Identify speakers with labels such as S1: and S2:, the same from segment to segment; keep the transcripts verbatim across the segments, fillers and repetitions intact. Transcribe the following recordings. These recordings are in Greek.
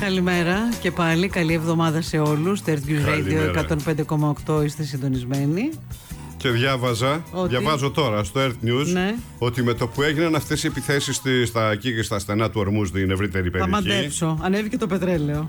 S1: Καλημέρα και πάλι. Καλή εβδομάδα σε όλους. Earth News Radio εκατόν πέντε κόμμα οκτώ είστε συντονισμένοι.
S2: Και διάβαζα, ότι... διαβάζω τώρα στο Earth News, ναι, ότι με το που έγιναν αυτές οι επιθέσεις στη, στα, εκεί και στα στενά του Ορμούζ, στην ευρύτερη περιοχή.
S1: Θα μαντέψω. Ανέβηκε το πετρέλαιο.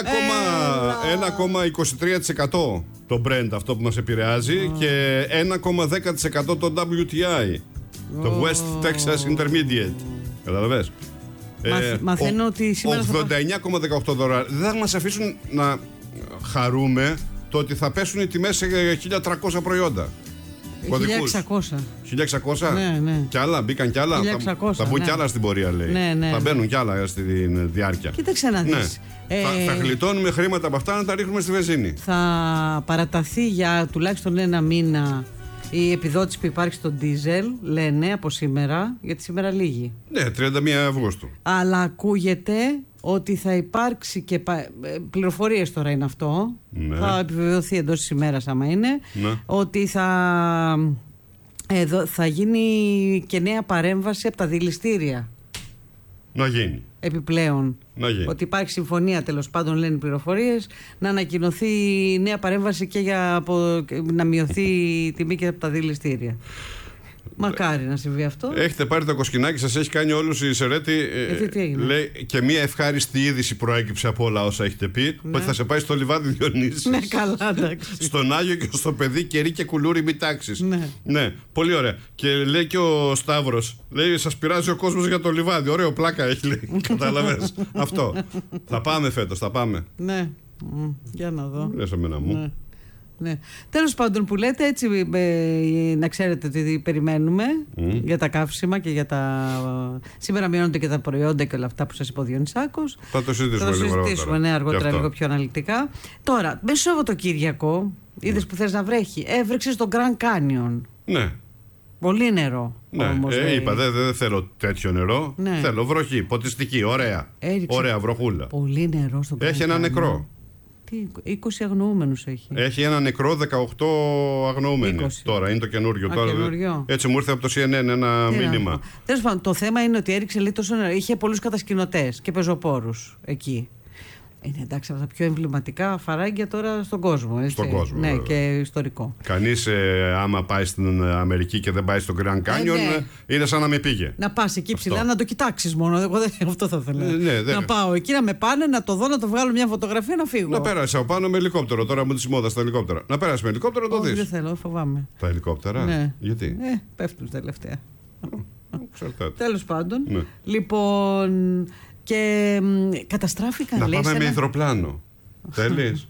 S2: ένα κόμμα είκοσι τρία τοις εκατό το Brent, αυτό που μας επηρεάζει, oh. και ένα κόμμα δέκα τοις εκατό το ντάμπλιου τι άι, oh. το West Texas Intermediate. Καταλαβες.
S1: Μαθ, ε, μαθαίνω ο, ότι σήμερα
S2: ογδόντα εννιά κόμμα δεκαοκτώ δολάρια. Δεν θα μας αφήσουν να χαρούμε το ότι θα πέσουν οι τιμές σε χίλια τριακόσια προϊόντα.
S1: χίλια εξακόσια.
S2: χίλια εξακόσια.
S1: Ναι, ναι.
S2: Κι άλλα, μπήκαν κι άλλα.
S1: χίλια εξακόσια,
S2: θα, θα μπουν
S1: ναι.
S2: κι άλλα στην πορεία, λέει.
S1: Ναι, ναι,
S2: θα μπαίνουν
S1: ναι.
S2: κι άλλα στη διάρκεια.
S1: Κοίταξε να δεις.
S2: Ναι.
S1: Ε,
S2: θα, θα γλιτώνουμε χρήματα από αυτά να τα ρίχνουμε στη βενζίνη.
S1: Θα παραταθεί για τουλάχιστον ένα μήνα η επιδότηση που υπάρχει στο ντίζελ, λένε από σήμερα, γιατί σήμερα λύγει.
S2: Ναι, τριάντα μία Αυγούστου.
S1: Αλλά ακούγεται ότι θα υπάρξει και πα... πληροφορίες τώρα είναι αυτό, ναι. θα επιβεβαιωθεί εντός της ημέρας άμα είναι, ναι. ότι θα, εδώ, θα γίνει και νέα παρέμβαση από τα δηληστήρια.
S2: Να γίνει.
S1: Επιπλέον.
S2: Να γίνει.
S1: Ότι υπάρχει συμφωνία, τέλος πάντων, λένε οι πληροφορίες, να ανακοινωθεί νέα παρέμβαση και για από, να μειωθεί η τιμή και από τα δηληστήρια. Μακάρι να συμβεί αυτό.
S2: Έχετε πάρει το κοσκινάκι σας, έχει κάνει όλους η Σερέτη. Ε, λέει και μια ευχάριστη είδηση προέκυψε από όλα όσα έχετε πει. Ναι. Ότι θα σε πάει στο λιβάδι Διονύσης.
S1: Ναι, καλά, εντάξει.
S2: Στον Άγιο και στο παιδί κερί και κουλούρι μη τάξεις.
S1: Ναι.
S2: Ναι, πολύ ωραία. Και λέει και ο Σταύρος, λέει σας πειράζει ο κόσμος για το λιβάδι. Ωραίο πλάκα έχει, λέει. Κατάλαβες. Αυτό. Θα πάμε φέτος, θα πάμε.
S1: Ναι, για να δω.
S2: Λες εμένα μου.
S1: Ναι. Ναι. Τέλος πάντων που λέτε, έτσι ε, να ξέρετε ότι περιμένουμε mm. για τα καύσιμα και για τα... Σήμερα μειώνονται και τα προϊόντα και όλα αυτά που σας είπε ο Διονυσάκος.
S2: Θα το συζητήσουμε,
S1: θα το
S2: λίγο
S1: συζητήσουμε ναι, αργότερα λίγο πιο αναλυτικά. Τώρα, μέσα στο Σαββατοκύριακο, mm. είδες που θες να βρέχει, έβρεξε στο Grand Canyon.
S2: Ναι.
S1: Πολύ νερό.
S2: Ναι,
S1: όμως,
S2: ε, είπα δεν δε θέλω τέτοιο νερό. Ναι. Θέλω βροχή, ποτιστική, ωραία. Έριξε ωραία βροχούλα.
S1: Πολύ νερό στο Grand Canyon.
S2: Έχει ένα νεκρό.
S1: είκοσι αγνοούμενους έχει.
S2: Έχει ένα νεκρό, δεκαοκτώ αγνοούμενοι.
S1: είκοσι.
S2: Τώρα είναι το καινούριο.
S1: Α,
S2: τώρα,
S1: καινούριο.
S2: Έτσι μου ήρθε από το σι εν εν ένα
S1: Τι
S2: μήνυμα.
S1: Τέλος πάντων, το θέμα είναι ότι έριξε λίγο τόσο νερό. Είχε πολλούς κατασκηνωτές και πεζοπόρους εκεί. Είναι εντάξει από τα πιο εμβληματικά φαράγγια τώρα στον κόσμο. Έτσι.
S2: Στον κόσμο.
S1: Ναι,
S2: βέβαια.
S1: και ιστορικό.
S2: Κανείς ε, άμα πάει στην Αμερική και δεν πάει στο Grand Canyon, ε, ναι. είναι σαν να με πήγε.
S1: Να πας εκεί ψηλά αυτό. Να το κοιτάξεις μόνο. Εγώ δεν, αυτό θα ήθελα.
S2: Ε, ναι,
S1: να πάω εκεί, να με πάνε, να το δω, να το βγάλω μια φωτογραφία, να φύγω.
S2: Να πέρασε από πάνω με ελικόπτερο. Τώρα μου τη μόδα στα ελικόπτερα. Να πέρασε με ελικόπτερο, να το δεις.
S1: Δεν θέλω, φοβάμαι.
S2: Τα ελικόπτερα.
S1: Ναι.
S2: Γιατί?
S1: Ε, πέφτουν τελευταία. Τέλος πάντων.
S2: Ναι.
S1: Λοιπόν. Και καταστράφηκαν.
S2: Να
S1: λέει,
S2: πάμε με
S1: ένα...
S2: υδροπλάνο. Θέλεις?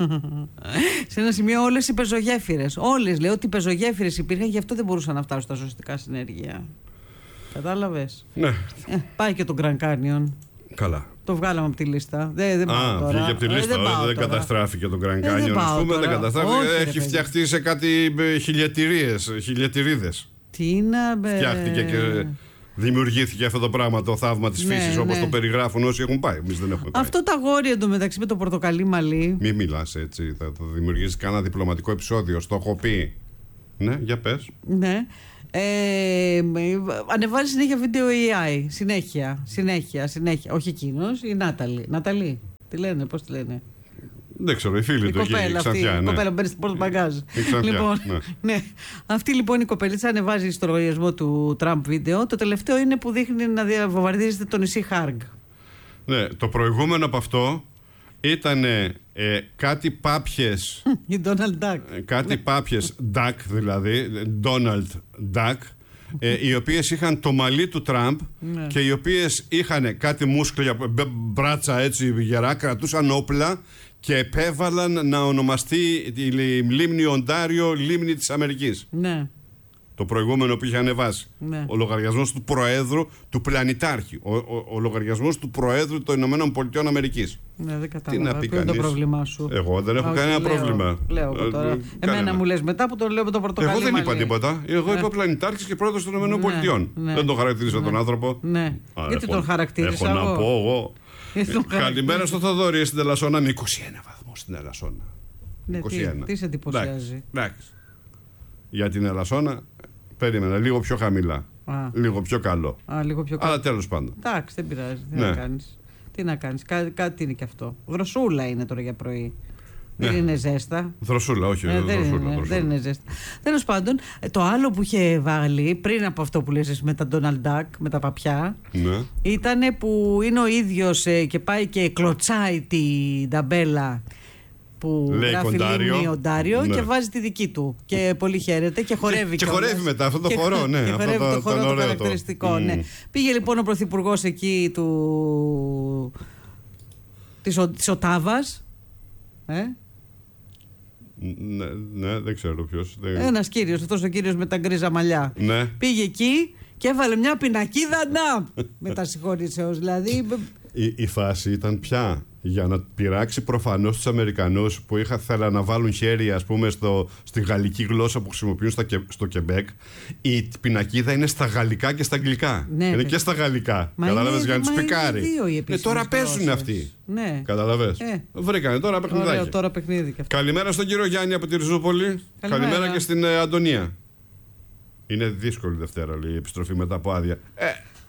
S1: Σε ένα σημείο όλες οι πεζογέφυρες. Όλες, λέω ότι οι πεζογέφυρες υπήρχαν, γι' αυτό δεν μπορούσαν να φτάσουν στα σωστικά συνέργεια. Κατάλαβες?
S2: Ναι.
S1: Ε, πάει και το Grand Canyon.
S2: Καλά.
S1: Το βγάλαμε από τη λίστα. Δεν, δεν
S2: Α,
S1: τώρα.
S2: βγήκε από τη λίστα.
S1: Ε, δεν,
S2: δεν, δεν καταστράφηκε το Grand Canyon.
S1: Δεν
S2: Α πούμε, δεν καταστράφηκε.
S1: Όχι,
S2: έχει φτιαχτεί σε κάτι χιλιατηρίδες.
S1: Τι να μπε.
S2: Φτιάχτηκε και δημιουργήθηκε αυτό το πράγμα, το θαύμα της
S1: ναι,
S2: φύσης, όπως
S1: ναι.
S2: το περιγράφουν όσοι έχουν πάει. Εμείς δεν έχουμε πάει.
S1: Αυτό το αγόρι εντωμεταξύ με το πορτοκαλί μαλλί.
S2: Μη μιλάς έτσι. Θα το δημιουργήσει κανένα διπλωματικό επεισόδιο. Στο έχω πει. Ναι, για πες.
S1: Ναι. Ε, ανεβάζει συνέχεια βίντεο έι άι. Συνέχεια, συνέχεια, συνέχεια. Όχι εκείνος, η Νάταλη. Νάταλη, τι λένε, πώς τη λένε?
S2: Δεν ξέρω, η φίλη
S1: η
S2: του εκεί, η Ξανθιά.
S1: Η
S2: ναι.
S1: κοπέλα που μπαίνει στην πόρτα μπαγκάζ. Λοιπόν,
S2: ναι.
S1: ναι. Αυτή λοιπόν η κοπελίτσα ανεβάζει στο λογαριασμό του Τραμπ βίντεο. Το τελευταίο είναι που δείχνει να βομβαρδίζεται το νησί Χάργκ.
S2: Ναι, το προηγούμενο από αυτό ήταν ε, κάτι πάπιες.
S1: Η Donald Duck.
S2: Κάτι πάπιες Duck δηλαδή, Donald Duck, ε, οι οποίες είχαν το μαλλί του Τραμπ
S1: ναι.
S2: και οι οποίες είχαν κάτι μούσκλια, μπράτσα έτσι γερά, κρατούσαν όπλα και επέβαλαν να ονομαστεί η λίμνη Οντάριο λίμνη της Αμερικής.
S1: Ναι.
S2: Το προηγούμενο που είχε ανεβάσει.
S1: Ναι.
S2: Ο λογαριασμός του Προέδρου του Πλανητάρχη. Ο, ο, ο λογαριασμός του Προέδρου των Ηνωμένων Πολιτειών Αμερικής.
S1: Ναι, δεν κατάλαβα.
S2: Τι να πει
S1: Ποιο είναι το πρόβλημά σου?
S2: Εγώ δεν έχω
S1: Α,
S2: κανένα
S1: λέω,
S2: πρόβλημα.
S1: Λέω εγώ τώρα.
S2: Ε,
S1: Εμένα
S2: κανένα.
S1: μου λες μετά που το λέω με το πορτοκαλί.
S2: Εγώ δεν
S1: μαλλί.
S2: είπα τίποτα. Εγώ
S1: ναι.
S2: είπα Πλανητάρχης και Πρόεδρος των Ηνωμένων
S1: ναι,
S2: Πολιτειών.
S1: ναι,
S2: δεν τον χαρακτήρισα
S1: ναι,
S2: τον άνθρωπο.
S1: Ναι.
S2: Α,
S1: γιατί
S2: έχω,
S1: τον χαρακτήρισα
S2: έχω
S1: εγώ.
S2: να πω εγώ.
S1: Τον
S2: Καλημέρα στο Θοδωρή στην Ελασσόνα με είκοσι ένα βαθμούς στην Ελασσόνα.
S1: Ναι,
S2: είκοσι ένα.
S1: Τι, τι σε εντυπωσιάζει?
S2: Εντάξει. Για την Ελασσόνα περίμενα λίγο πιο χαμηλά.
S1: Α.
S2: Λίγο πιο καλό.
S1: Α, λίγο πιο καλό.
S2: Αλλά τέλος πάντων.
S1: Εντάξει, δεν πειράζει. Τι
S2: ναι.
S1: να κάνεις. Τι να κάνεις, Κά, κάτι είναι και αυτό. Δροσούλα είναι τώρα για πρωί.
S2: Ναι.
S1: Δεν είναι ζέστα.
S2: Δροσούλα, όχι.
S1: Ε,
S2: δροσούλα,
S1: δεν, είναι,
S2: δροσούλα.
S1: δεν είναι ζέστα. Τέλος πάντων, το άλλο που είχε βάλει πριν από αυτό που λες με τα Donald Duck, με τα παπιά,
S2: Ναι.
S1: ήταν που είναι ο ίδιος ε, και πάει και κλωτσάει την ταμπέλα που
S2: λέει
S1: γράφει
S2: Κοντάριο.
S1: Λίμνη Οντάριο,
S2: Ναι.
S1: και βάζει τη δική του. Και πολύ χαίρεται και χορεύει.
S2: Και, και
S1: κιόλας.
S2: χορεύει μετά, αυτό το
S1: Και-
S2: χορό, ναι.
S1: Και
S2: αυτό
S1: χορεύει το χορό το
S2: ωραίο
S1: χαρακτηριστικό,
S2: Mm.
S1: ναι. Πήγε λοιπόν ο πρωθυπουργός εκεί του... της, Ο- της Οτάβας. Ε?
S2: Ναι, ναι, δεν ξέρω ποιος. Δεν...
S1: Ένας κύριος, αυτός ο κύριος με τα γκρίζα μαλλιά.
S2: Ναι.
S1: Πήγε εκεί και έβαλε μια πινακίδα, να! Μετά συγχωρήσεως, δηλαδή.
S2: Η, η φάση ήταν πια για να πειράξει προφανώς τους Αμερικανούς που είχα θέλα να βάλουν χέρι, ας πούμε, στο, στη γαλλική γλώσσα που χρησιμοποιούν στα, Κε- στο Κεμπέκ. Η πινακίδα είναι στα γαλλικά και στα αγγλικά.
S1: Ναι,
S2: είναι
S1: παι-
S2: και στα γαλλικά.
S1: Μα
S2: Κατάλαβες,
S1: είναι-
S2: για να τους
S1: μα είναι
S2: πικάρει.
S1: δύο οι
S2: Ε,
S1: επίσημες
S2: τώρα παίζουν
S1: γλώσσες.
S2: αυτοί.
S1: Ναι.
S2: Καταλαβες.
S1: Ε.
S2: Βρήκανε τώρα παιχνιδάκι.
S1: Ωραίο τώρα παιχνίδι και αυτό.
S2: Καλημέρα στον κύριο Γιάννη από τη Ριζούπολη. Καλημέρα, και στην ε, Αντωνία. Είναι δύσκολη Δευτέρα, λέει, η επιστροφή μετά από άδεια. Ε,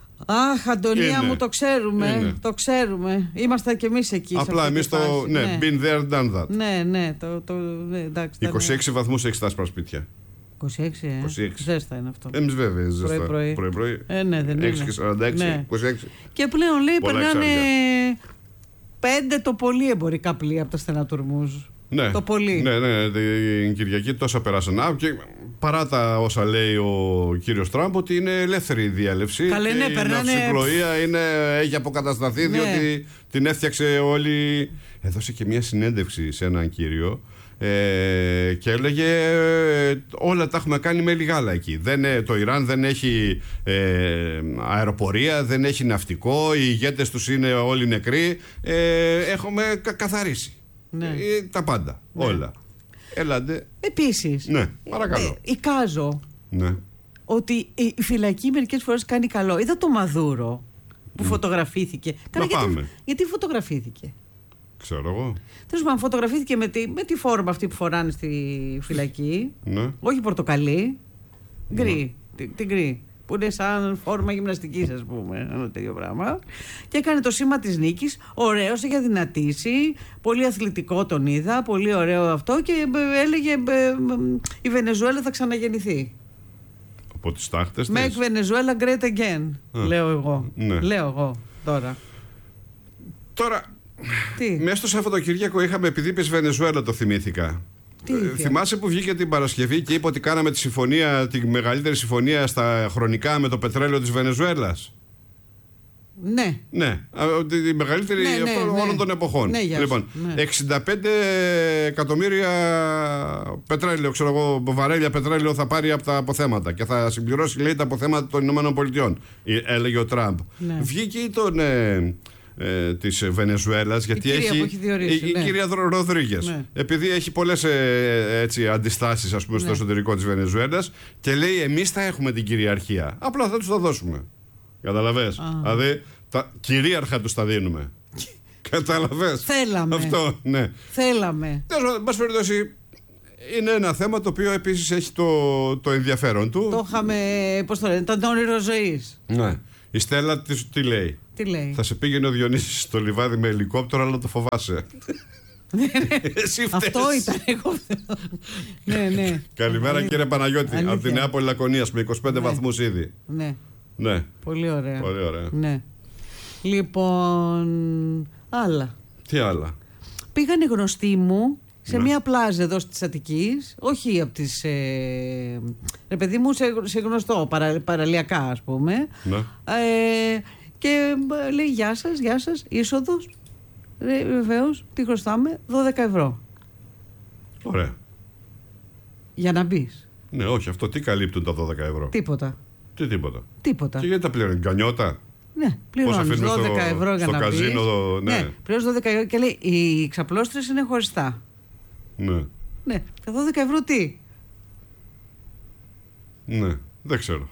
S1: Αχ, Αντωνία
S2: Είναι.
S1: μου, το ξέρουμε.
S2: Είναι.
S1: Το ξέρουμε. Είμαστε κι εμείς εκεί. σε
S2: απλά
S1: αυτή τη
S2: εμείς το.
S1: φάση.
S2: Ναι, been there, done that.
S1: Ναι, ναι, το, το, ναι, εντάξει. ήταν-
S2: είκοσι έξι βαθμούς έχει φτάσει σπίτια.
S1: είκοσι έξι, ε.
S2: είκοσι έξι.
S1: Ζέστα είναι αυτό.
S2: Εμείς βέβαια, ζεστά.
S1: Πρωί-πρωί.
S2: Πρωί-πρωί.
S1: Ε, ναι, δεν
S2: έξι
S1: είναι.
S2: και σαράντα έξι,
S1: Ναι.
S2: είκοσι έξι.
S1: Και πλέον λέει
S2: Πολλά
S1: περνάνε
S2: εξάρια.
S1: πέντε το πολύ εμπορικά πλοία από τα στενατουρμούς.
S2: Ναι.
S1: Το πολύ.
S2: Ναι, ναι, την Κυριακή τόσα περάσαν. Α, και παρά τα όσα λέει ο κύριος Τραμπ, ότι είναι ελεύθερη η διέλευση.
S1: Καλέ,
S2: και
S1: ναι,
S2: η
S1: περνάνε-
S2: ναυσιπλοεία είναι, έχει αποκατασταθεί,
S1: Ναι.
S2: διότι την έφτιαξε όλη. Έδωσε και μια συνέντευξη σε έναν κύριο. Ε, και έλεγε ε, όλα τα έχουμε κάνει με λιγάλα εκεί. Δεν, ε, το Ιράν δεν έχει ε, αεροπορία, δεν έχει ναυτικό, οι ηγέτες τους είναι όλοι νεκροί. Ε, έχουμε κα- καθαρίσει.
S1: Ναι.
S2: Ε, τα πάντα,
S1: Ναι.
S2: όλα. Έλατε.
S1: Επίσης,
S2: Ναι, παρακαλώ.
S1: ε, εικάζω
S2: Ναι.
S1: ότι η η φυλακή μερικές φορές κάνει καλό. Είδα το Μαδούρο που φωτογραφήθηκε. Καλά, γιατί,
S2: πάμε.
S1: γιατί φωτογραφήθηκε.
S2: Ξέρω εγώ.
S1: Τέλος πάντων, φωτογραφήθηκε με τη, με τη φόρμα αυτή που φοράνε στη φυλακή.
S2: Ναι.
S1: Όχι πορτοκαλί. Γκρι. Την την γκρι. Που είναι σαν φόρμα γυμναστικής, ας πούμε. Ένα τέτοιο πράγμα. Και έκανε το σήμα της νίκης. Ωραίος, είχε δυνατήσει. Πολύ αθλητικό τον είδα. Πολύ ωραίο αυτό. Και ε, έλεγε ε, ε, η Βενεζουέλα θα ξαναγεννηθεί.
S2: Από τις τάχτες
S1: Make
S2: της.
S1: Venezuela great again.
S2: Α,
S1: Λέω εγώ.
S2: ναι.
S1: Λέω εγώ τώρα.
S2: Τώρα,
S1: Τι.
S2: μέσα στο Σαββατοκύριακο είχαμε, επειδή είπες Βενεζουέλα, το θυμήθηκα.
S1: Τι
S2: Ε,
S1: είχε?
S2: θυμάσαι που βγήκε την Παρασκευή και είπε ότι κάναμε τη συμφωνία, τη μεγαλύτερη συμφωνία στα χρονικά με το πετρέλαιο της Βενεζουέλας.
S1: Ναι.
S2: Ναι, α, ότι η μεγαλύτερη
S1: Ναι, ναι,
S2: αυτό
S1: ναι.
S2: όλων των εποχών.
S1: Ναι, γεια σου.
S2: Λοιπόν,
S1: Ναι.
S2: εξήντα πέντε εκατομμύρια πετρέλαιο, ξέρω εγώ, βαρέλια πετρέλαιο θα πάρει από τα αποθέματα και θα συμπληρώσει, λέει, τα αποθέματα των Ηνωμένων Πολιτειών, έλεγε ο Τραμπ.
S1: Ναι.
S2: Βγήκε ή τον ε, ε, της Βενεζουέλας, γιατί
S1: κυρία
S2: έχει
S1: που έχει διορίσει,
S2: η, η
S1: ναι.
S2: κυρία Ροδρίγες,
S1: Ναι.
S2: επειδή έχει πολλές ε, έτσι, αντιστάσεις, ας πούμε, στο
S1: Ναι.
S2: εσωτερικό της Βενεζουέλας, και λέει εμείς θα έχουμε την κυριαρχία, απλά θα τους τα δώσουμε. Καταλαβες?
S1: Α.
S2: Δηλαδή τα κυρίαρχα τους τα δίνουμε. Καταλαβες?
S1: Θέλαμε.
S2: Αυτό, ναι.
S1: Θέλαμε.
S2: Τέλος πάντων, εν πάση περιπτώσει, είναι ένα θέμα το οποίο επίσης έχει το, το ενδιαφέρον του.
S1: Το είχαμε, πώς το λένε, τον όνειρο ζωής.
S2: Ναι. Η Στέλλα τι, τι λέει?
S1: Τι λέει?
S2: Θα σε πήγαινε ο Διονύσης στο λιβάδι με ελικόπτερο, αλλά το φοβάσαι. Εσύ φταίς.
S1: Αυτό ήταν εγώ. Ναι, ναι.
S2: Καλημέρα, κύριε Παναγιώτη,
S1: Αλήθεια.
S2: από τη Νέα Πολυλακωνίας με είκοσι πέντε
S1: Ναι.
S2: βαθμούς ήδη.
S1: Ναι.
S2: Ναι.
S1: Πολύ ωραία.
S2: Πολύ ωραία.
S1: Ναι. Λοιπόν, άλλα.
S2: Τι άλλα?
S1: Πήγαν οι γνωστοί μου σε
S2: Ναι.
S1: μία πλάζα εδώ της Αττικής, όχι από τις, ε, ρε παιδί μου, σε, σε γνωστό, παρα, παραλιακά ας πούμε.
S2: Ναι.
S1: Ε, και ε, λέει γεια σας, γεια σας, είσοδος. Ε, βεβαίως, τι χρωστάμε, δώδεκα ευρώ
S2: Ωραία.
S1: για να μπεις.
S2: Ναι, όχι, αυτό τι καλύπτουν τα δώδεκα ευρώ?
S1: Τίποτα.
S2: Τι τίποτα.
S1: Τίποτα.
S2: Και γιατί τα πληρώνει, γκανιώτα?
S1: Ναι, πληρώνεις
S2: αφήνουμε στο-
S1: δώδεκα ευρώ για
S2: στο
S1: να
S2: καζίνο,
S1: μπεις.
S2: ναι.
S1: Ναι, πληρώνεις δώδεκα ευρώ και λέει οι ξαπλώστρες είναι χωριστά.
S2: Ναι.
S1: Ναι, τα δώδεκα ευρώ τι?
S2: Ναι, δεν ξέρω.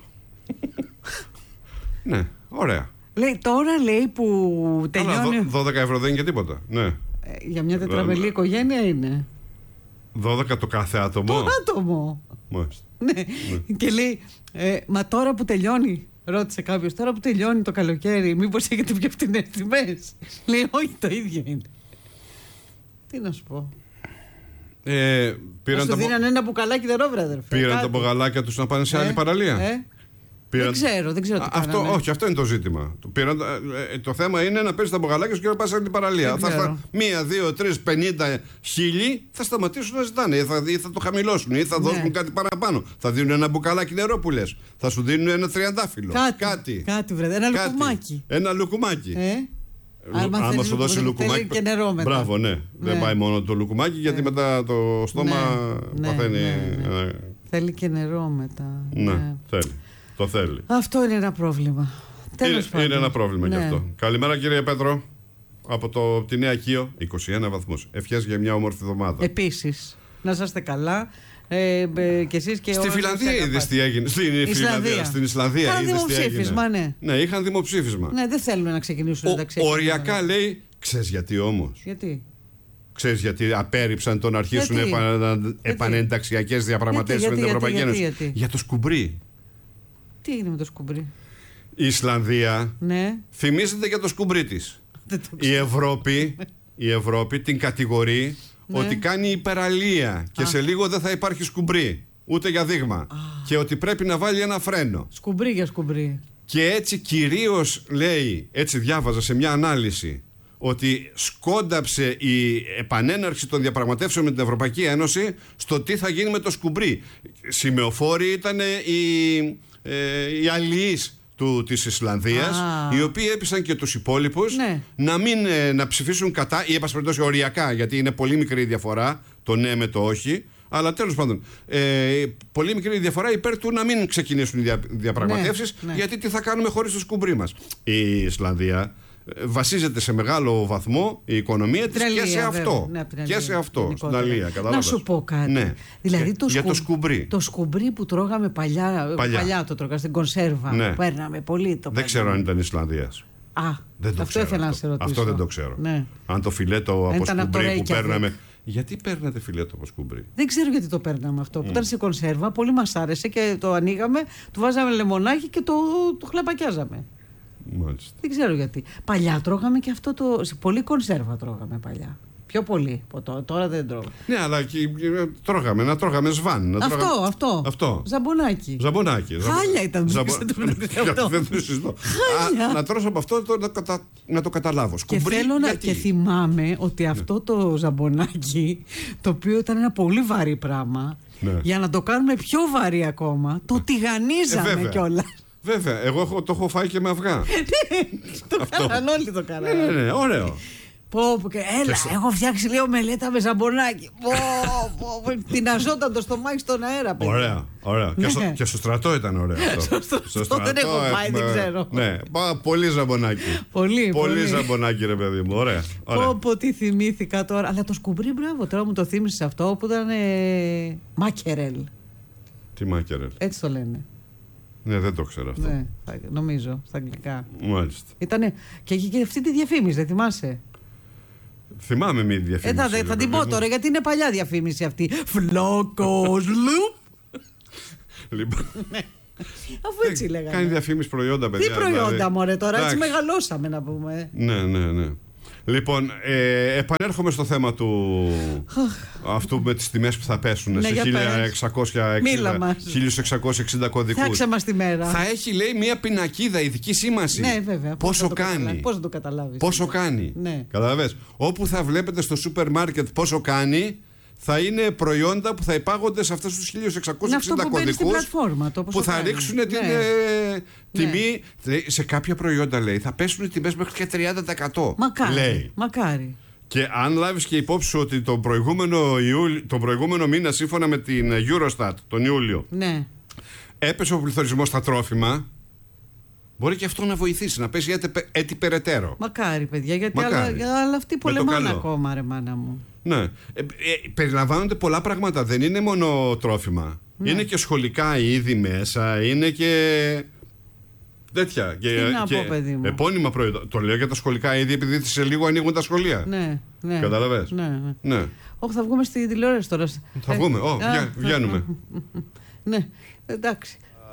S2: Ναι, ωραία.
S1: Λέει τώρα λέει που
S2: Αλλά
S1: τελειώνει.
S2: δω- δώδεκα ευρώ δεν είναι και τίποτα. Ναι.
S1: Ε, για μια τετραμελή
S2: Ναι.
S1: οικογένεια είναι.
S2: δώδεκα το κάθε άτομο.
S1: Το άτομο.
S2: Μάλιστα.
S1: Ναι. Και λέει, ε, μα τώρα που τελειώνει Ρώτησε κάποιος, τώρα που τελειώνει το καλοκαίρι, μήπως έχετε πιο φτηνές τιμές? Λέει, όχι, το ίδιο είναι. Τι να σου πω.
S2: Ε, πήραν
S1: σου δίνανε ένα μπουκαλάκι νερό, βρε αδερφέ.
S2: Πήραν
S1: κάτι.
S2: τα μπουκαλάκια τους να πάνε σε
S1: ε,
S2: άλλη παραλία.
S1: Ε.
S2: Πήραν...
S1: Δεν ξέρω, δεν ξέρω τι
S2: αυτό,
S1: κάνανε.
S2: όχι, αυτό είναι το ζήτημα. Το, πήραν, ε, το θέμα είναι να παίρνει τα μπουκαλάκια σου και να πας σε άλλη παραλία. Θα, θα, μία, δύο, τρεις, πενήντα χίλιοι θα σταματήσουν να ζητάνε. Ή θα, ή θα το χαμηλώσουν ή θα ναι. δώσουν κάτι παραπάνω. Θα δίνουν ένα μπουκαλάκι νερό που λες. Θα σου δίνουν ένα τριαντάφυλλο.
S1: Κάτι.
S2: Κάτι,
S1: κάτι βρε, ένα κάτι. Λουκουμάκι.
S2: Ένα λουκουμάκι.
S1: Ε?
S2: Λου, άμα σου δώσει λουκουμάκι.
S1: Και νερό μετά.
S2: Μπράβο, ναι. ναι. Δεν πάει μόνο το λουκουμάκι, γιατί ναι. μετά το στόμα
S1: ναι.
S2: παθαίνει.
S1: Ναι, ναι.
S2: Ναι.
S1: Θέλει και νερό μετά.
S2: Ναι, ναι. θέλει. Το θέλει.
S1: Αυτό είναι ένα πρόβλημα. Τέλος πάντων.
S2: Είναι ένα πρόβλημα
S1: ναι.
S2: γι' αυτό. Καλημέρα, κύριε Πέτρο. Από το, τη Νέα Κείο, είκοσι ένα βαθμούς. Ευχές για μια όμορφη εβδομάδα.
S1: Επίσης, να είστε καλά. Ε, ε, και εσείς και
S2: στη Φιλανδία είδες τι έγινε. Στην Ισλανδία. Στην Ισλανδία
S1: είχαν δημοψήφισμα, ναι.
S2: Ναι, είχαν δημοψήφισμα.
S1: Ναι, δεν θέλουν να ξεκινήσουν να τα
S2: ξέρουν. Οριακά λέει, ξέρεις γιατί όμως.
S1: Γιατί.
S2: Ξέρεις γιατί απέρριψαν το να αρχίσουν επα... επανενταξιακές διαπραγματεύσεις με την Ευρωπαϊκή Ένωση. Για το σκουμπρί.
S1: Τι έγινε με το σκουμπρί?
S2: Η Ισλανδία
S1: ναι.
S2: θυμίζεται για το σκουμπρί της. Η Ευρώπη, η Ευρώπη την κατηγορεί ναι. ότι κάνει υπεραλία και Α. σε λίγο δεν θα υπάρχει σκουμπρί, ούτε για δείγμα. Α. Και ότι πρέπει να βάλει ένα φρένο.
S1: Σκουμπρί για σκουμπρί.
S2: Και έτσι κυρίως λέει, έτσι διάβαζα σε μια ανάλυση, ότι σκόνταψε η επανέναρξη των διαπραγματεύσεων με την Ευρωπαϊκή Ένωση στο τι θα γίνει με το σκουμπρί. Σημεοφόροι ήταν οι, ε, οι αλληλείς του, της Ισλανδίας, ah. οι οποίοι έπεισαν και τους υπόλοιπους ναι. να, μην, ε, να ψηφίσουν κατά, ή έπας περιπτώσει οριακά, γιατί είναι πολύ μικρή η διαφορά, το ναι με το όχι. Αλλά τέλος πάντων, ε, πολύ μικρή διαφορά υπέρ του να μην ξεκινήσουν οι δια, διαπραγματεύσεις, ναι, ναι. γιατί τι θα κάνουμε χωρίς το σκουμπρί μας. Η Ισλανδία βασίζεται σε μεγάλο βαθμό η οικονομία της και σε αυτό. Ναι, και σε αυτό, στην Αλία.
S1: Να σου πω κάτι. Ναι. Δηλαδή
S2: και,
S1: το, σκου...
S2: το σκουμπρί.
S1: Το σκουμπρί που τρώγαμε παλιά, παλιά. παλιά το τρώγα στην κονσέρβα. Ναι. Παίρναμε πολύ το.
S2: Δεν ξέρω αν ήταν Ισλανδίας.
S1: Α,
S2: δεν το
S1: αυτό
S2: ξέρω,
S1: ήθελα
S2: αυτό.
S1: να σε ρωτήσω.
S2: Αυτό δεν το ξέρω.
S1: Ναι.
S2: Αν το φιλέτο από σκουμπρί που παίρναμε. Γιατί παίρνατε φιλέτο από σκουμπρί?
S1: Δεν ξέρω γιατί το παίρναμε αυτό. Mm. Που ήταν σε κονσέρβα, πολύ μας άρεσε και το ανοίγαμε, του βάζαμε λεμονάκι και το, το χλαπακιάζαμε.
S2: Μάλιστα.
S1: Δεν ξέρω γιατί. Παλιά τρώγαμε και αυτό το. Πολύ κονσέρβα τρώγαμε παλιά. Πιο πολύ. Τώρα δεν τρώγαμε.
S2: Ναι, αλλά και, τρώγαμε, να τρώγαμε σβάν. Να
S1: αυτό,
S2: τρώγαμε...
S1: αυτό,
S2: αυτό.
S1: Ζαμπονάκι.
S2: Ζαμπονάκι.
S1: Χάλια ήταν. Ζαμπο...
S2: Δεν το συζητώ. Να τρώσω από αυτό το, να, κατα... να το καταλάβω. Σκουμπρί,
S1: και θέλω να...
S2: γιατί...
S1: και θυμάμαι ότι αυτό το ζαμπονάκι, το οποίο ήταν ένα πολύ βαρύ πράγμα, ναι. για να το κάνουμε πιο βαρύ ακόμα, το τηγανίζαμε ε, κιόλας.
S2: Βέβαια, εγώ έχω, το έχω φάει και με αυγά.
S1: Το κάναν όλοι, το κάναν.
S2: Ναι, ναι, ναι, ωραίο.
S1: Πω, πω, και έλα, και έχω φτιάξει λίγο μελέτα με ζαμπονάκι. Πω, πω, τειναζόταν το στομάχι στον αέρα. Παιδιά.
S2: Ωραία, ωραία. Ναι. Και, στο, και στο στρατό ήταν ωραίο αυτό.
S1: στο, στο στρατό δεν έχω πάει, έχουμε... δεν ξέρω.
S2: Ναι, πά, πολύ ζαμπονάκι.
S1: Πολύ,
S2: πολύ, πολύ ζαμπονάκι, ρε παιδί μου. Ωραία. ωραία.
S1: Πω, πω, τι θυμήθηκα τώρα. Αλλά το σκουμπρί, μπράβο, τώρα μου το θύμισες αυτό που ήταν ε, μάκερελ.
S2: Τι μάκερελ?
S1: Έτσι το λένε.
S2: Ναι, δεν το ξέρω αυτό.
S1: Ναι, νομίζω, στα αγγλικά.
S2: Μάλιστα.
S1: Ήτανε, και είχε και αυτή τη διαφήμιση, δεν θυμάσαι?
S2: Θυμάμαι μια διαφήμιση.
S1: Ε, θα, δε, θα την πω τώρα, γιατί είναι παλιά διαφήμιση αυτή. Φλόκος λουπ.
S2: Λοιπόν.
S1: Αφού έτσι λέγανε.
S2: Κάνει διαφήμιση προϊόντα, παιδιά.
S1: Τι προϊόντα, δηλαδή. Μωρέ, τώρα έτσι μεγαλώσαμε να πούμε.
S2: Ναι, ναι, ναι. Λοιπόν, ε, επανέρχομαι στο θέμα του αυτού με τις τιμές που θα πέσουν, ναι, σε χίλια εξακόσια εξήντα κωδικούς.
S1: Φτιάξε μας τη μέρα.
S2: Θα έχει, λέει, μια πινακίδα ειδική σήμανση.
S1: Ναι, βέβαια.
S2: Πόσο
S1: πώς
S2: κάνει.
S1: Πώς θα το καταλάβεις.
S2: Πόσο κάνει.
S1: Ναι.
S2: Καταλαβες. Όπου θα βλέπετε στο σούπερ μάρκετ πόσο κάνει, θα είναι προϊόντα που θα υπάγονται σε αυτούς τους χίλια εξακόσια εξήντα κωδικούς που, που θα ρίξουν την ναι. ε, τιμή. Ναι. Σε κάποια προϊόντα, λέει, θα πέσουν οι τιμές μέχρι και τριάντα τοις εκατό.
S1: Μακάρι.
S2: Λέει.
S1: Μακάρι.
S2: Και αν λάβεις και υπόψη σου ότι τον προηγούμενο, Ιούλιο, τον προηγούμενο μήνα, σύμφωνα με την Eurostat, τον Ιούλιο,
S1: ναι.
S2: έπεσε ο πληθωρισμός στα τρόφιμα. Μπορεί και αυτό να βοηθήσει, να πέσει έτσι περαιτέρω.
S1: Μακάρι, παιδιά, γιατί Μακάρι. Αλλά, αλλά αυτοί πολεμάνε ακόμα, ρε μάνα μου.
S2: Ναι. Ε, ε, περιλαμβάνονται πολλά πράγματα. Δεν είναι μόνο τρόφιμα. Ναι. Είναι και σχολικά είδη μέσα, είναι και τέτοια. Και,
S1: Τι να
S2: και
S1: πω, παιδί μου.
S2: επώνυμα προϊόντα. Το λέω για τα σχολικά είδη, επειδή σε λίγο ανοίγουν τα σχολεία.
S1: Ναι, ναι.
S2: Καταλαβες.
S1: Ναι, ναι.
S2: ναι.
S1: Όχι, θα βγούμε στη τηλεόραση τώρα.
S2: Θα βγούμε, Ω, βγα, βγαίνουμε.
S1: Ναι, εντάξει.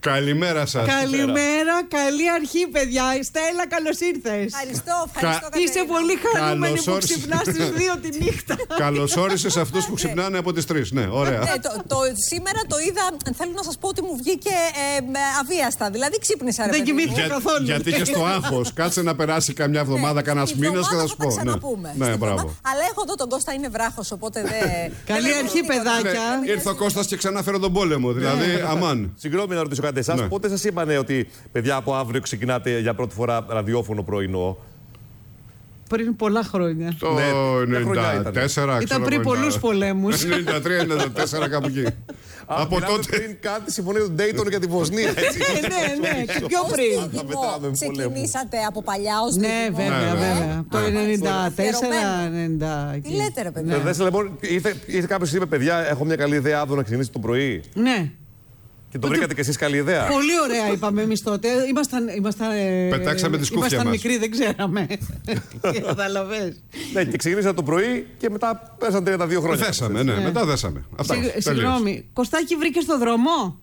S2: Καλημέρα σας.
S1: Καλημέρα, καλή αρχή, παιδιά. Στέλλα, καλώς ήρθες.
S3: Ευχαριστώ, ευχαριστώ.
S1: Κα... Είσαι πολύ χαρούμενη
S2: Καλώς
S1: που
S2: όρισες.
S1: ξυπνάς στις δύο τη νύχτα.
S2: Καλώς όρισες αυτούς που ξυπνάνε από τις τρεις. Ναι, ωραία.
S3: Ναι, το, το, σήμερα το είδα, θέλω να σας πω ότι μου βγήκε ε, αβίαστα. Δηλαδή ξύπνησα, ρε
S1: Δεν
S3: παιδί μου.
S1: κοιμήθηκα
S2: Για,
S1: καθόλου.
S2: γιατί είχε το άγχος. Κάτσε να περάσει καμιά εβδομάδα, κανένα
S3: Στη
S2: μήνα και θα
S3: εβδομάδα
S2: σου
S3: θα
S2: πω.
S3: τα ξαναπούμε.
S2: Ναι,
S3: Στη
S2: ναι, μπράβο.
S3: εβδομάδα. Αλλά έχω εδώ τον Κώστα, είναι βράχος, οπότε δεν.
S1: Καλή
S3: δεν
S1: αρχή,
S3: έχω τίποτα.
S1: παιδάκια.
S2: Ναι, ήρθε ο Κώστας και ξανά φέρω τον πόλεμο. Δηλαδή, αμάν.
S4: Συγγνώμη να ρωτήσω κάτι εσάς.
S2: Ναι.
S4: Πότε σας είπανε ότι παιδιά από αύριο ξεκινάτε για πρώτη φορά ραδιόφωνο πρωινό?
S1: Πριν πολλά χρόνια.
S2: Το
S4: Ναι, ποια χρονιά
S2: ενενήντα τέσσερα.
S1: Ήταν πριν πολλούς πολέμους.
S2: ενενήντα τρία ενενήντα τέσσερα κάπου εκεί. Από
S4: μιλάμε
S2: τότε.
S4: πριν κάτι τη συμφωνία του Ντέιτον για τη Βοσνία, έτσι.
S1: Ναι, ναι, και πιο
S3: Ως
S1: πριν.
S3: δίδυμο
S4: μετράμε
S3: ξεκινήσατε από παλιά ως
S1: Ναι,
S3: δίδυμο.
S1: βέβαια,
S2: Ναι,
S1: βέβαια. Το ενενήντα τέσσερα ενενήντα.
S3: Τι λέτε, ρε παιδιά.
S4: Ε, Δέστε λοιπόν, ήρθε, ήρθε κάποιος και είπε παιδιά, έχω μια καλή ιδέα αύριο να ξεκινήσει το πρωί.
S1: Ναι.
S4: Και το βρήκατε κι εσείς καλή ιδέα.
S1: Πολύ ωραία είπαμε εμείς τότε. Ήμασταν, ήμασταν, ε,
S2: Πετάξαμε τη σκούφια
S1: ήμασταν
S2: μας.
S1: μικροί, δεν ξέραμε. Καταλαβες.
S4: Ναι, και ξεκινήσατε το πρωί και μετά πέσαν τριάντα δύο χρόνια.
S2: Δέσαμε, ναι, μετά δέσαμε. Αυτά.
S1: Συγ-
S2: τελείως.
S1: Συγγνώμη, Κωστάκη, βρήκες το δρόμο?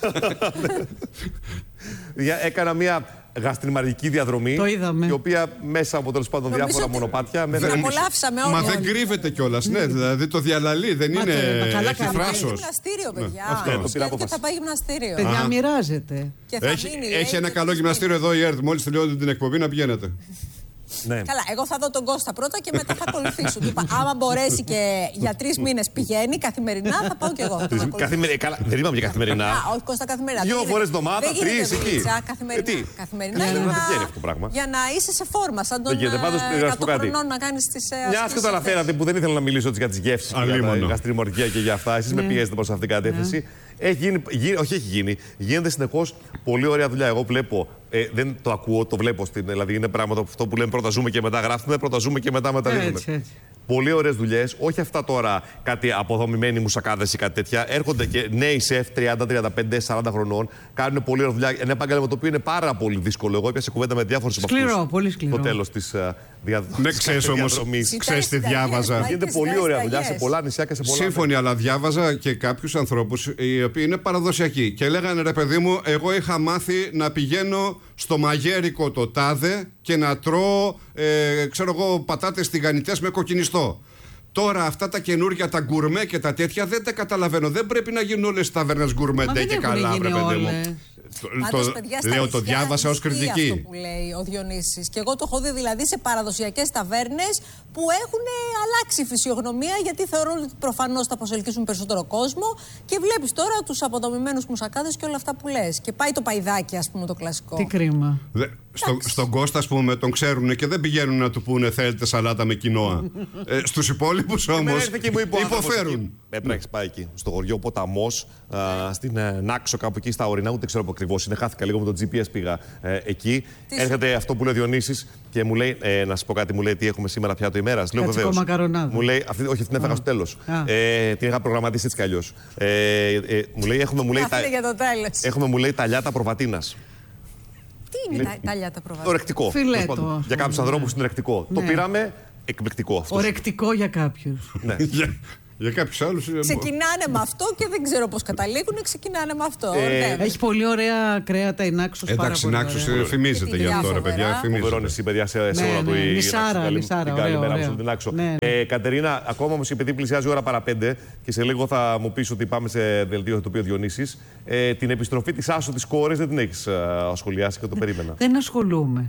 S4: Για- Έκανα μια γαστριμαργική διαδρομή.
S1: Το είδαμε.
S4: Η οποία μέσα από τέλος πάντων
S3: Νομίζω
S4: διάφορα
S3: ότι
S4: μονοπάτια.
S3: την
S4: μέχρι-
S3: απολαύσαμε όλοι.
S2: Μα δεν
S3: όλοι.
S2: κρύβεται κιόλα. Ναι, δηλαδή το διαλαλεί, δεν
S1: Μα
S2: είναι
S1: το- μα καλά
S2: έχει
S1: κάνετε.
S3: Πάει
S2: θράσος.
S3: γυμναστήριο, παιδιά.
S2: αυτό.
S4: Το πήρα
S3: Σκέφτεται
S4: απόφαση.
S3: θα πάει γυμναστήριο.
S1: Παιδιά, μοιράζεται.
S3: Και θα
S2: Έχει,
S3: μείνει,
S2: έχει
S3: λέει,
S2: ένα
S3: και
S2: καλό
S3: θα
S2: γυμναστήριο εδώ η ΕΡΤ. Μόλις τελειώνετε την εκπομπή να πηγαίνετε.
S4: Ναι.
S3: Καλά, εγώ θα δω τον Κώστα πρώτα και μετά θα ακολουθήσω. Του είπα, άμα μπορέσει και για τρει μήνες πηγαίνει καθημερινά, θα πάω κι εγώ. Θα τον ακολουθήσω.
S4: Καθημερι- Καλά, δεν είπαμε για καθημερινά.
S3: Α, όχι Κώστα, καθημερινά.
S4: Δύο
S3: Δεν γίνεται-
S4: φορές εβδομάδα,
S3: δεν γίνεται
S4: τρεις, εκεί.
S3: δουλίτσα,
S4: Ε,
S3: Καθημερινά.
S4: τι?
S3: Καθημερινά
S4: Ναι,
S3: για,
S4: ναι,
S3: να,
S4: δεν βγαίνει αυτό το πράγμα.
S3: για να είσαι σε φόρμα, σαν τον
S4: Δεν γίνεται. Πάντως, να σου πω κάτι.
S3: χρονών να κάνει τι.
S4: Μια και το αναφέρατε που δεν ήθελα να μιλήσω έτσι για τις γεύσεις και για
S2: Αλίμονο.
S4: τα γαστριμορκία και για αυτά. Εσείς με πιέζετε προς αυτήν την κατεύθυνση. Έχει γίνει, γίνει- όχι έχει γίνει, γίνεται συνεχώς πολύ ωραία δουλειά. Εγώ βλέπω, ε, δεν το ακούω, το βλέπω. Στην, δηλαδή είναι πράγματα αυτό που λέμε πρώτα ζούμε και μετά γράφουμε, πρώτα ζούμε και μετά μεταδίδουμε.
S1: Έτσι, έτσι.
S4: Πολύ ωραίες δουλειές, όχι αυτά τώρα κάτι αποδομημένοι μουσακάδες ή κάτι τέτοια. Έρχονται και νέοι σεφ τριάντα, τριάντα πέντε, σαράντα χρονών, κάνουν πολύ ωραία δουλειά. Ένα επάγγελμα το οποίο είναι πάρα πολύ δύσκολο. Εγώ έπιασα κουβέντα με διάφορους από
S1: Σκληρό,
S4: αυτούς
S1: πολύ σκληρό.
S4: στο τέλος της uh, διαδρομής.
S2: Ναι, ξέρεις όμως, ξέρεις τι διάβαζα.
S4: Γίνεται πολύ ωραία δουλειά σε πολλά νησιά και σε πολλά.
S2: Σύμφωνοι, αλλά διάβαζα και κάποιους ανθρώπους οι οποίοι είναι παραδοσιακοί και λέγανε ρε παιδί μου, εγώ είχα μάθει να πηγαίνω στο μαγέρικο το τάδε και να τρώω, ε, ξέρω εγώ, πατάτες τηγανιτές με κοκκινιστό. Τώρα αυτά τα καινούργια, τα γκουρμέ και τα τέτοια δεν τα καταλαβαίνω. Δεν πρέπει να γίνουν όλες τις ταβέρνες γκουρμέ
S1: Μα
S2: ντε
S1: δεν
S2: και
S1: έχουν
S2: καλά,
S1: γίνει
S2: βρε παιδί μου.
S1: όλες.
S2: Το-
S3: Πάντως,
S2: το-
S3: παιδιά, στα
S2: λέω, το
S3: νησιά
S2: διάβασα ως
S3: ισχύει
S2: κριτική.
S3: αυτό που λέει ο Διονύσης. Και εγώ το έχω δει δηλαδή σε παραδοσιακές ταβέρνες που έχουν αλλάξει η φυσιογνωμία γιατί θεωρούν ότι προφανώς θα προσελκύσουν περισσότερο κόσμο. Και βλέπεις τώρα τους αποδομημένους μουσακάδες και όλα αυτά που λες. Και πάει το παϊδάκι, ας πούμε, το κλασικό.
S1: Τι κρίμα.
S2: Δε, στο, στον Κώστα, ας πούμε, τον ξέρουν και δεν πηγαίνουν να του πούνε θέλετε σαλάτα με κοινόα. ε, στους υπόλοιπους
S4: Εμένα
S2: όμως
S4: ήρθε και μου είπε ο άνθρωπος
S2: υποφέρουν.
S4: εκεί. Πρέπει να έχεις πάει εκεί, στο χωριό Ποταμός, α, στην ε, Νάξο, κάπου εκεί στα ορεινά, ούτε ξέρω που ακριβώς είναι. Χάθηκα λίγο με το τζι πι ες πήγα ε, εκεί.
S3: Τι
S4: Έρχεται αυτό που λέει ο Διονύσης και μου λέει, ε, να σας πω κάτι, μου λέει τι έχουμε σήμερα πιάτο ημέρας. Λέω
S1: Κάτσικο
S4: βεβαίως.
S1: μακαρονάδα.
S4: Μου λέει, αυτή, όχι, αυτή την έφαγα στο τέλος.
S1: Α.
S4: Ε, την είχα προγραμματίσει έτσι κι αλλιώς. Ε, ε, μου λέει, έχουμε, μου λέει,
S3: Αυτή
S4: τα,
S3: είναι για το τέλος.
S4: έχουμε, μου λέει, τα λιάτα προβατίνας.
S3: Τι είναι τα, τα λιάτα προβατικά.
S4: Ορεκτικό.
S1: Φιλέτο,
S4: Τέλος πάντων.
S1: ας
S4: Για
S1: πούμε,
S4: κάποιους
S1: ναι.
S4: ανθρώπους είναι ορεκτικό. Το
S1: Ναι.
S4: πήραμε εκπληκτικό αυτό.
S1: Ορεκτικό για κάποιους.
S4: Ναι.
S2: για, για κάποιους άλλους. ε,
S3: Ξεκινάνε με αυτό και δεν ξέρω πώς καταλήγουν. Ξεκινάνε με αυτό.
S4: Ε,
S3: Ναι.
S1: Έχει πολύ ωραία κρέατα η Νάξος. πάρα
S2: Εντάξει,
S1: πολύ
S2: Νάξος
S1: ωραία.
S2: ε, φημίζεται
S3: Και τη
S2: γι' αυτό, ρε
S3: διάφορα.
S2: παιδιά.
S4: Φοβερό
S2: Φημίζεται.
S4: νησί, παιδιά, σε, σε
S1: Ναι,
S4: όλα του
S1: ναι,
S4: η-
S1: νησάρα,
S4: την καλή-
S1: νησάρα,
S4: την
S1: ωραίο,
S4: καλημέρα μου
S1: ωραίο.
S4: στον Τινάξο.
S1: Ναι, ναι.
S4: Ε, Κατερίνα, ακόμα όμως επειδή πλησιάζει η ώρα παρά πέντε και σε λίγο θα μου πεις ότι πάμε σε δελτίο το οποίο Διονύσης, ε, την επιστροφή της Άσο της κόρης δεν την έχεις ε, σχολιάσει και το περίμενα.
S1: Δεν ασχολούμαι.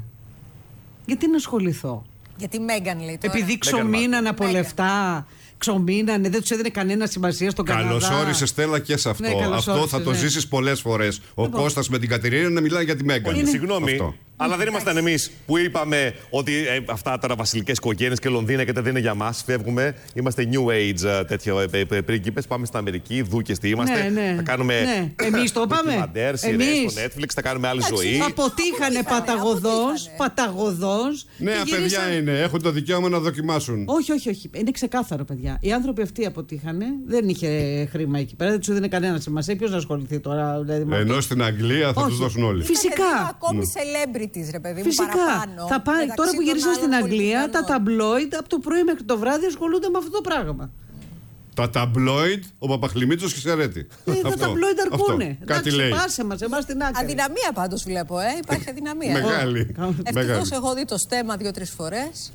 S1: Γιατί να ασχοληθώ.
S3: Γιατί Μέγαν λέει τώρα.
S1: Επειδή
S4: Μέγαν
S1: ξομείνανε από
S3: Μέγαν.
S1: λεφτά, ξομείνανε, δεν του έδινε κανένα σημασία στον Καναδά.
S2: Καλώς όρισες, Στέλλα, και σε αυτό.
S1: Ναι, καλώς
S2: αυτό
S1: όρισες,
S2: θα το
S1: ναι.
S2: ζήσεις πολλές φορές. Ο
S1: Λοιπόν.
S2: Κώστας με την Κατερίνα να μιλάει για τη Μέγαν.
S4: Όχι, συγγνώμη,
S2: Αυτό.
S4: αλλά δεν ήμασταν εμείς που είπαμε ότι ε, αυτά τώρα βασιλικές οικογένειες και Λονδίνα και τα δεν είναι για μας. Φεύγουμε, είμαστε new age ε, τέτοιο ε, ε, πρίγκιπες. Πάμε στην Αμερική, δούκες τι είμαστε.
S1: Ναι, ναι.
S4: Θα κάνουμε.
S1: Ναι. Εμείς το είπαμε.
S4: ντοκιμαντέρ, σειρές
S1: Εμείς.
S4: στο Netflix, θα κάνουμε άλλη
S3: Εντάξει,
S4: ζωή.
S1: Αποτύχανε
S3: Αποτύχανε,
S1: παταγωδός,
S3: αποτύχανε.
S1: παταγωδός.
S2: Νέα
S1: και
S2: παιδιά
S1: γυρίσαν-
S2: είναι, έχουν το δικαίωμα να δοκιμάσουν.
S1: Όχι, όχι, όχι. Είναι ξεκάθαρο, παιδιά. Οι άνθρωποι αυτοί αποτύχανε. Δεν είχε χρήμα εκεί πέρα. Δεν του έδινε κανένα σημασία. Ποιο να ασχοληθεί τώρα, δηλαδή. με αυτό.
S2: Ενώ στην Αγγλία θα
S1: Όχι.
S2: τους δώσουν όλοι.
S1: Φυσικά.
S3: Ήταν δύο ακόμη celebrities, ρε παιδί μου,
S1: Φυσικά.
S3: παραπάνω.
S1: Θα πάει,
S3: μεταξύ
S1: τώρα που
S3: των
S1: γυρίσαν στην
S3: άλλων
S1: Αγγλία, τα
S3: πολιτικών.
S1: ταμπλόιντ από το πρωί μέχρι το βράδυ ασχολούνται με αυτό το πράγμα.
S2: Τα ταμπλόιντ, ο Παπαχλημίτσος και Σερέτη.
S1: Ε, τα ταμπλόιντ αρκούνε.
S2: Κάτι λέει.
S1: Πάσε μας, εμάς την άκρη.
S3: Αδυναμία πάντως βλέπω, ε. Υπάρχει αδυναμία.
S2: Μεγάλη.
S3: Ευτυχώς έχω δει το στέμα δύο-τρεις φορές.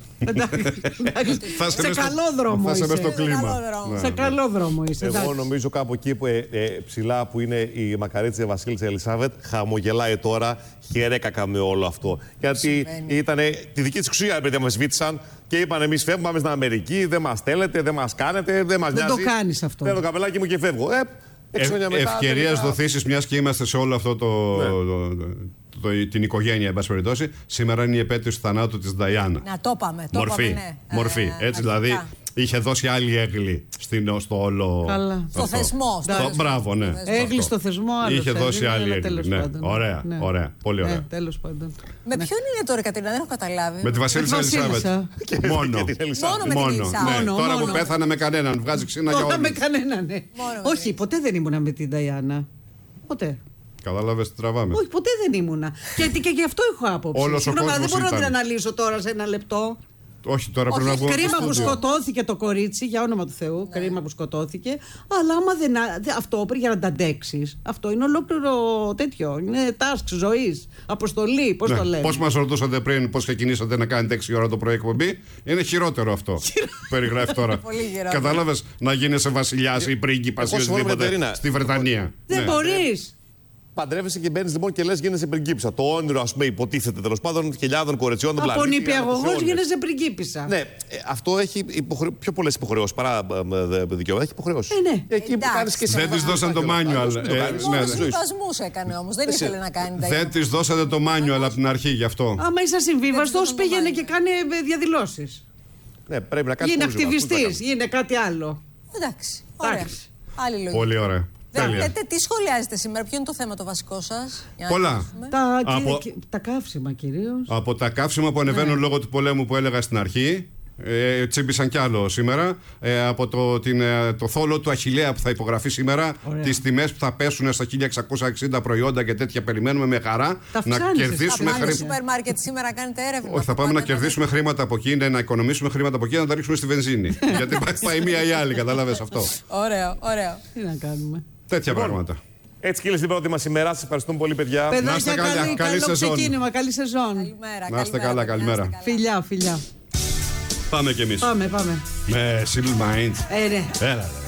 S1: Σε καλό δρόμο
S2: είσαι.
S1: είσαι.
S2: Στο κλίμα.
S1: Σε καλό δρόμο είσαι.
S4: Εγώ νομίζω κάπου εκεί που, ε, ε, ψηλά που είναι η μακαρίτσια Βασίλισσα Ελισάβετ, χαμογελάει τώρα, χαιρέκακα με όλο αυτό. Γιατί ήταν τη δική της εξουσία, παιδιά, μας βήτησαν και είπαν: εμείς φεύγουμε, πάμε στην Αμερική, δεν μας θέλετε, δεν μας κάνετε, δεν μας νοιάζει.
S1: Δεν το κάνεις αυτό.
S4: Παίρνω το καπελάκι μου και φεύγω. Ε,
S2: Ευκαιρία δοθήσεις, μιας και είμαστε σε όλο αυτό το.
S4: Ναι.
S2: το, το, το την οικογένεια, εν πάση περιπτώσει. Σήμερα είναι η επέτειος του θανάτου της Νταϊάννα.
S3: Να το πάμε. Το
S2: Μορφή.
S3: Πάμε, ναι.
S2: Μορφή.
S3: Ε,
S2: Έτσι, δηλαδή είχε δώσει άλλη έγκλη στην, στο όλο.
S1: Καλά.
S3: Στο θεσμό. Στο
S2: στο,
S3: θεσμό.
S2: μπράβο, ναι.
S1: Έγκλη στο θεσμό, άλλο.
S2: Είχε δώσει άλλη έγκλη. Ναι. Ωραία,
S1: ναι.
S2: ωραία. Πολύ ωραία.
S1: Ναι, τέλος πάντων.
S3: Με ποιον είναι τώρα, Κατερίνα, δεν έχω καταλάβει.
S2: Με τη Βασίλισσα Ελισάβετ. Μόνο.
S3: Μόνο με την Ελισάβετ.
S2: Ναι.
S1: Μόνο,
S2: Τώρα
S1: μόνο.
S2: που πέθανε με κανέναν, βγάζει ξύνα για
S1: Τώρα με
S2: όλους.
S1: κανέναν, ναι.
S3: Μόνο με
S1: Όχι,
S3: την-
S1: ποτέ δεν ήμουνα με την Νταϊάννα. Ποτέ.
S2: Κατάλαβες τι τραβάμε.
S1: Όχι, ποτέ δεν ήμουνα. Και, και γι' αυτό έχω άποψη.
S2: Όλος ο
S1: Συγγνώμη, αλλά δεν
S2: κόσμος
S1: μπορώ να την
S2: ήταν.
S1: αναλύσω τώρα σε ένα λεπτό.
S2: Όχι, τώρα πρέπει
S3: Όχι,
S2: να βγούμε.
S1: Κρίμα
S2: από
S1: που
S2: το στούντιο.
S1: σκοτώθηκε το κορίτσι, για όνομα του Θεού. Κρίμα που σκοτώθηκε. Αλλά άμα δεν. α- δε- Αυτό πριν για να τα αντέξει. Αυτό είναι ολόκληρο τέτοιο. Είναι task ζωή. Αποστολή. Πώ το λένε.
S2: Πώ μα ρωτούσατε πριν πώ ξεκινήσατε να κάνετε έξι ώρα το πρωί εκπομπή, είναι χειρότερο αυτό. Περιγράφει τώρα.
S3: Πολύ χειρότερο.
S2: Κατάλαβε να γίνεσαι βασιλιά ή πρίγκιπα ή
S4: Εγώ συμφωνώ με την
S2: οτιδήποτε
S4: Κατερίνα.
S2: στη Βρετανία.
S1: Δεν
S2: Ναι.
S1: μπορεί.
S4: Παντρεύεσαι και μπαίνει λοιπόν και λε: γίνεσαι πριγκίπισσα. Το όνειρο, α πούμε, υποτίθεται τέλο πάντων χιλιάδων κοριτσιών του
S1: Από
S4: πλανήτη.
S1: νηπιαγωγό
S4: αιώνες.
S1: γίνεσαι πριγκίπισσα.
S4: Ναι, ε, αυτό έχει υποχρεω... πιο πολλέ υποχρεώσει παρά ε, ε, δικαιώματα. Έχει υποχρεώσει.
S1: Ε, ναι.
S4: Εκεί που
S3: Εντάξει.
S4: κάνει και εσύ.
S2: Δεν της δώσαν το manual. Ε, ναι, ναι.
S3: Συμβασμούς έκανε όμως. Δεν ήθελε να κάνει τα
S2: Δεν τη δώσατε το manual από την αρχή γι' αυτό.
S1: Άμα είσαι ασυμβίβαστο,
S3: Δεν το
S1: πήγαινε
S3: βάζει.
S1: και κάνε διαδηλώσει.
S4: Ναι, πρέπει να κάνει.
S1: Γίνε ακτιβιστή, γίνε κάτι άλλο.
S3: Εντάξει. Ωραία.
S1: Εντάξει.
S3: Άλλη λογική.
S2: Πολύ ωραία.
S3: Δεν
S2: Τέλεια.
S3: λέτε τι σχολιάζετε σήμερα, ποιο είναι το θέμα το βασικό σας? για να
S2: Πολλά.
S3: αρχίσουμε.
S1: Τα,
S2: Από-
S1: και- τα καύσιμα κυρίω.
S2: Από τα καύσιμα που ανεβαίνουν λόγω του πολέμου που έλεγα στην αρχή, ε, τσίμπησαν κι άλλο σήμερα. Ε, από το, την, ε, το θόλο του Αχιλλέα που θα υπογραφεί σήμερα,
S1: Ωραία.
S2: τις τιμές που θα πέσουν στα χίλια εξακόσια εξήντα προϊόντα και τέτοια, περιμένουμε με χαρά
S1: Τα
S2: να
S1: αυξάνεις,
S2: κερδίσουμε
S3: Θα πάτε
S2: χρήματα.
S3: στο σούπερ μάρκετ σήμερα, κάνετε έρευνα.
S2: Όχι, θα πάμε να κερδίσουμε χρήματα από εκεί, ναι, να οικονομήσουμε χρήματα από εκεί, να τα ρίξουμε στη βενζίνη. Γιατί πάει, πάει μία ή άλλη, καταλάβες αυτό.
S3: Ωραίο, ωραίο.
S1: Τι να κάνουμε.
S2: Τέτοια πράγματα.
S4: Έτσι κύλησε την πρώτη μα ημέρα. Σα ευχαριστούμε πολύ, παιδιά.
S1: Παιδάκια,
S2: είστε καλά,
S1: καλή,
S2: καλή
S1: καλό
S2: σεζόν.
S1: ξεκίνημα, καλή σεζόν.
S3: Καλημέρα.
S2: Να είστε
S3: καλημέρα,
S2: καλά,
S3: παιδιά,
S2: καλημέρα.
S3: να είστε καλά.
S1: Φιλιά, φιλιά.
S2: Πάμε κι εμείς.
S1: Πάμε, πάμε.
S2: Με Simple Minds.
S1: Ε, ναι.
S2: Έλα, ρε.